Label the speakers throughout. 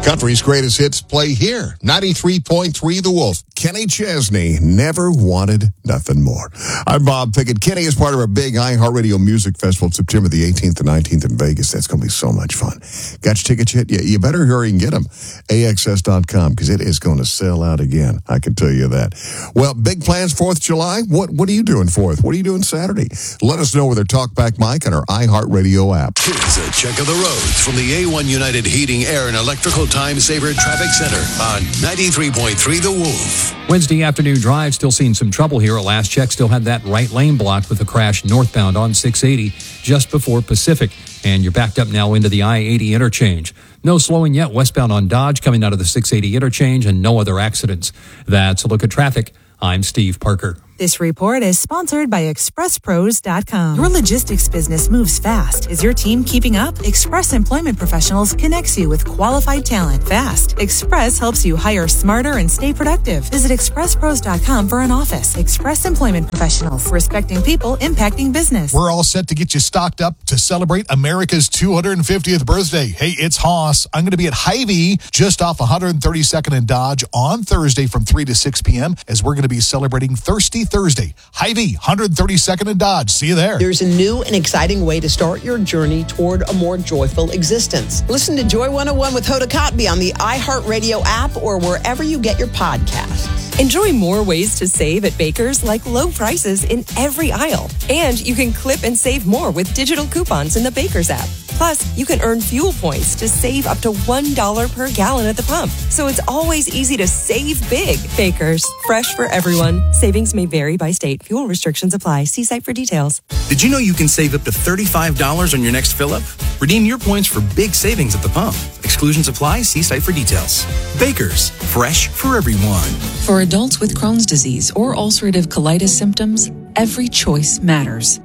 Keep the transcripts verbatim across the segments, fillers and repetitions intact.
Speaker 1: Country's greatest hits play here. ninety-three point three The Wolf. Kenny Chesney never wanted nothing more. I'm Bob Pickett. Kenny is part of our big iHeartRadio Music Festival September the eighteenth and nineteenth in Vegas. That's going to be so much fun. Got your tickets yet? Yeah, you better hurry and get them. A X S dot com because it is going to sell out again. I can tell you that. Well, big plans fourth of July. What What are you doing fourth? What are you doing Saturday? Let us know with our Talkback mic on our iHeartRadio app.
Speaker 2: Here's a check of the roads from the A one United Heating, Air, and Electrical Time Saver Traffic Center on ninety-three point three The Wolf.
Speaker 3: Wednesday afternoon drive, still seeing some trouble here. At last check, still had that right lane blocked with a crash northbound on six eighty just before Pacific. And you're backed up now into the I eighty interchange. No slowing yet westbound on Dodge coming out of the six eighty interchange and no other accidents. That's a look at traffic. I'm Steve Parker.
Speaker 4: This report is sponsored by Express Pros dot com. Your logistics business moves fast. Is your team keeping up? Express Employment Professionals connects you with qualified talent fast. Express helps you hire smarter and stay productive. Visit Express Pros dot com for an office. Express Employment Professionals, respecting people, impacting business.
Speaker 5: We're all set to get you stocked up to celebrate America's two hundred fiftieth birthday. Hey, it's Haas. I'm going to be at Hy-Vee just off one hundred thirty-second and Dodge on Thursday from three to six p.m. as we're going to be celebrating Thirsty Thursday. Hy-Vee, one hundred thirty-second and Dodge. See you there.
Speaker 6: There's a new and exciting way to start your journey toward a more joyful existence. Listen to Joy one oh one with Hoda Kotb on the iHeartRadio app or wherever you get your podcasts.
Speaker 7: Enjoy more ways to save at Baker's, like low prices in every aisle. And you can clip and save more with digital coupons in the Baker's app. Plus, you can earn fuel points to save up to one dollar per gallon at the pump. So it's always easy to save big. Baker's, fresh for everyone. Savings may vary by state. Fuel restrictions apply. See site for details.
Speaker 8: Did you know you can save up to thirty-five dollars on your next fill-up? Redeem your points for big savings at the pump. Exclusions apply. See site for details. Baker's, fresh for everyone.
Speaker 9: For adults with Crohn's disease or ulcerative colitis symptoms, every choice matters.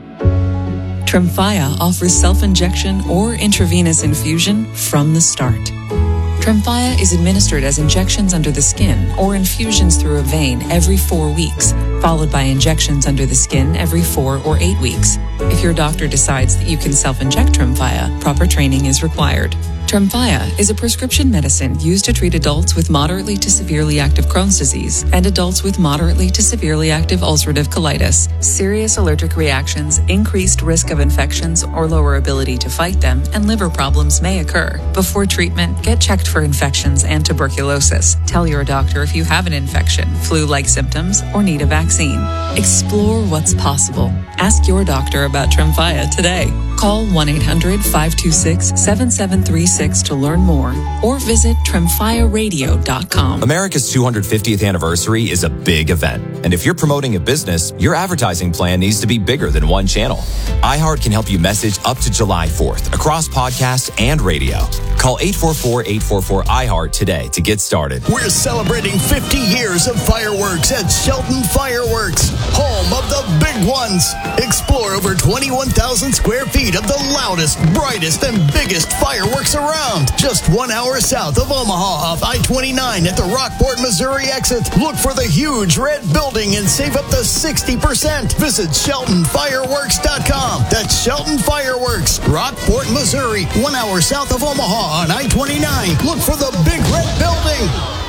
Speaker 9: Tremfya offers self-injection or intravenous infusion from the start. Tremfya is administered as injections under the skin or infusions through a vein every four weeks, followed by injections under the skin every four or eight weeks. If your doctor decides that you can self-inject Tremfya, proper training is required. Tremfya is a prescription medicine used to treat adults with moderately to severely active Crohn's disease and adults with moderately to severely active ulcerative colitis. Serious allergic reactions, increased risk of infections or lower ability to fight them, and liver problems may occur. Before treatment, get checked for infections and tuberculosis. Tell your doctor if you have an infection, flu-like symptoms, or need a vaccine. Explore what's possible. Ask your doctor about Tremfya today. Call one eight hundred five two six seven seven three six to learn more or visit Tremfya Radio dot com.
Speaker 10: America's two hundred fiftieth anniversary is a big event. And if you're promoting a business, your advertising plan needs to be bigger than one channel. iHeart can help you message up to July fourth across podcast and radio. Call eight four four, eight four four, I HEART today to get started.
Speaker 2: We're celebrating fifty years of fireworks at Shelton Fireworks, home of the big ones. Explore over twenty-one thousand square feet of the loudest, brightest, and biggest fireworks around. Just one hour south of Omaha off I twenty-nine at the Rockport, Missouri exit. Look for the huge red building and save up to sixty percent. Visit Shelton Fireworks dot com. That's Shelton Fireworks, Rockport, Missouri, one hour south of Omaha on I twenty-nine. Look for the big red building.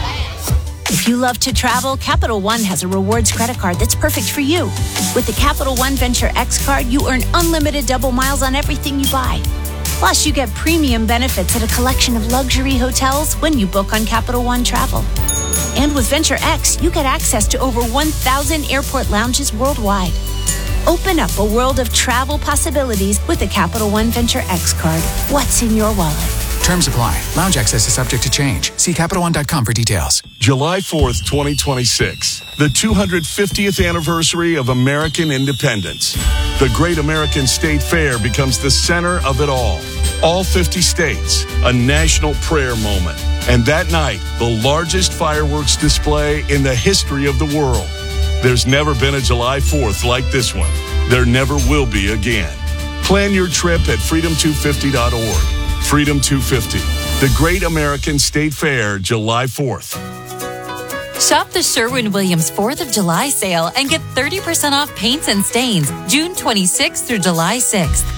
Speaker 11: If you love to travel, Capital One has a rewards credit card that's perfect for you. With the Capital One Venture X card, you earn unlimited double miles on everything you buy. Plus, you get premium benefits at a collection of luxury hotels when you book on Capital One Travel. And with Venture X, you get access to over one thousand airport lounges worldwide. Open up a world of travel possibilities with the Capital One Venture X card. What's in your wallet?
Speaker 12: Terms apply. Lounge access is subject to change. See Capital One dot com for details.
Speaker 13: July fourth, twenty twenty-six, the two hundred fiftieth anniversary of American independence. The Great American State Fair becomes the center of it all. All fifty states, a national prayer moment. And that night, the largest fireworks display in the history of the world. There's never been a July fourth like this one. There never will be again. Plan your trip at freedom two fifty dot org. Freedom two fifty, the Great American State Fair, July fourth.
Speaker 14: Shop the Sherwin-Williams fourth of July sale and get thirty percent off paints and stains June twenty-sixth through July sixth.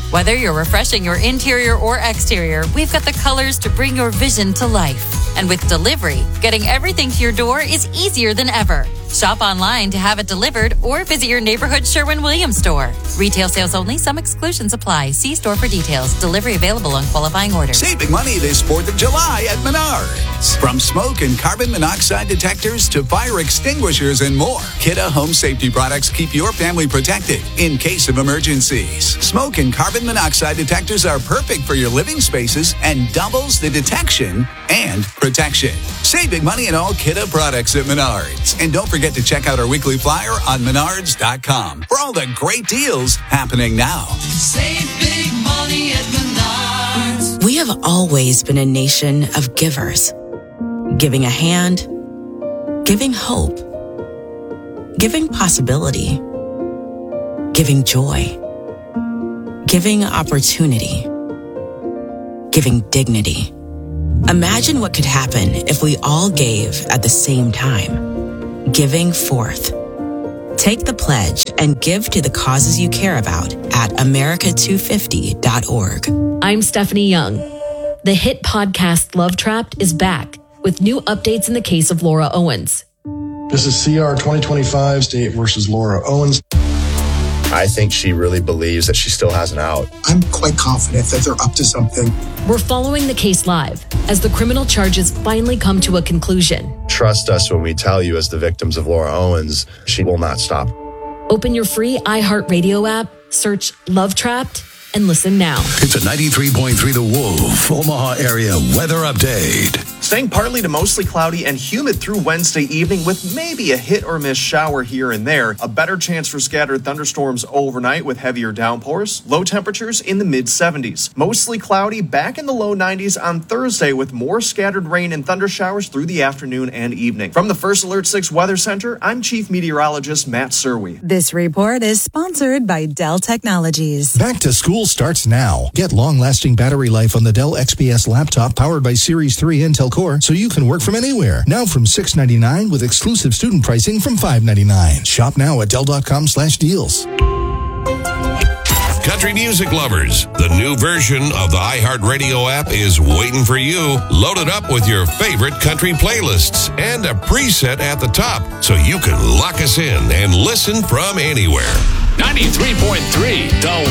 Speaker 14: Whether you're refreshing your interior or exterior, we've got the colors to bring your vision to life. And with delivery, getting everything to your door is easier than ever. Shop online to have it delivered or visit your neighborhood Sherwin-Williams store. Retail sales only. Some exclusions apply. See store for details. Delivery available on qualifying orders.
Speaker 15: Saving money this fourth of July at Menards. From smoke and carbon monoxide detectors to fire extinguishers and more, Kidde Home Safety products keep your family protected in case of emergencies. Smoke and carbon monoxide detectors are perfect for your living spaces and doubles the detection and protection. Saving money in all Kidde products at Menards. And don't forget to check out our weekly flyer on menards dot com for all the great deals happening now.
Speaker 16: Save big money at Menards.
Speaker 17: We have always been a nation of givers. Giving a hand, giving hope, giving possibility, giving joy, giving opportunity, giving dignity. Imagine what could happen if we all gave at the same time. Giving forth. Take the pledge and give to the causes you care about at america two fifty dot org.
Speaker 18: I'm Stephanie Young. The hit podcast Love Trapped is back with new updates in the case of Laura Owens.
Speaker 19: This is C R twenty twenty-five State versus Laura Owens.
Speaker 20: I think she really believes that she still has an out.
Speaker 21: I'm quite confident that they're up to something.
Speaker 18: We're following the case live as the criminal charges finally come to a conclusion.
Speaker 20: Trust us when we tell you, as the victims of Laura Owens, she will not stop.
Speaker 18: Open your free iHeartRadio app, search Love Trapped, and listen now.
Speaker 22: It's a ninety-three point three The Wolf, Omaha area weather update.
Speaker 23: Staying partly to mostly cloudy and humid through Wednesday evening with maybe a hit or miss shower here and there. A better chance for scattered thunderstorms overnight with heavier downpours. Low temperatures in the mid seventies. Mostly cloudy, back in the low nineties on Thursday with more scattered rain and thunder showers through the afternoon and evening. From the First Alert six Weather Center, I'm Chief Meteorologist Matt Serwi.
Speaker 4: This report is sponsored by Dell Technologies.
Speaker 24: Back to school starts now. Get long-lasting battery life on the Dell X P S laptop powered by Series three Intel Core so you can work from anywhere. Now from six ninety-nine with exclusive student pricing from five ninety-nine. Shop now at dell.com slash deals.
Speaker 25: Country music lovers, the new version of the iHeartRadio app is waiting for you. Load it up with your favorite country playlists and a preset at the top so you can lock us in and listen from anywhere.
Speaker 26: ninety-three point three The